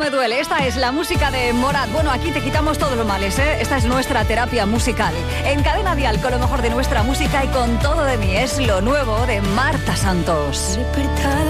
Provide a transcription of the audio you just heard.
me duele. Esta es la música de Morat. Bueno, aquí te quitamos todos los males, ¿eh? Esta es nuestra terapia musical. En Cadena Dial, con lo mejor de nuestra música y con todo de mí. Es lo nuevo de Marta Santos. Despertado